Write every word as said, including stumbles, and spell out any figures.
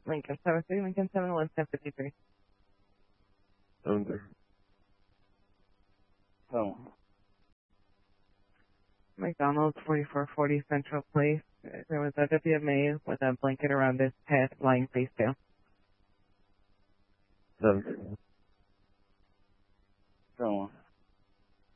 Lincoln seven three, Lincoln seven one, ten fifty-three. seven three. Oh. McDonald's, forty-four forty Central Place. There was a W M A with a blanket around his head, lying face down. seven three.